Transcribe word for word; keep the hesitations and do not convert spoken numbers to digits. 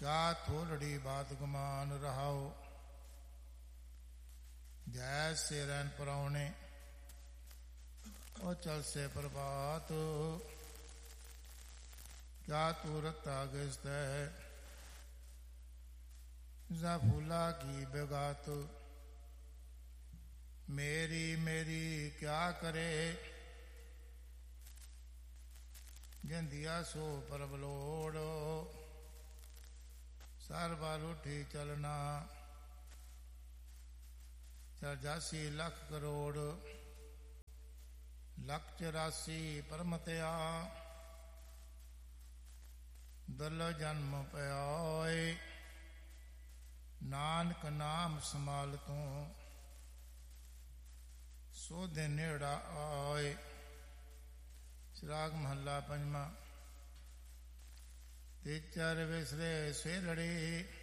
क्या थोलड़ी बात गुमान रहाओ। जैसे रैन परौने ओ चल से प्रभात। क्या तू रत्ता गिस्त है जा फूला की बेगात। मेरी मेरी क्या करे गंदिया सो परबलोड़। सर बाल उठी चलना चौरासी लख करोड़। लख चौरासी परमतया दल जन्म पयाए। नानक नाम संभाल तू सोधे नेड़ा आए। श्राग महला पंजवा। तेचर विसरे स्वेलड़ी